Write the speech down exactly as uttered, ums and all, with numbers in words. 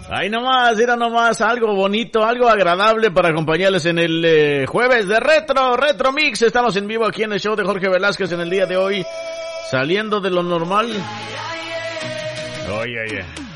Ahí nomás, mira nomás, algo bonito, algo agradable para acompañarles en el eh, jueves de Retro, Retro Mix. Estamos en vivo aquí en el show de Jorge Velázquez en el día de hoy, saliendo de lo normal. Oye, oye.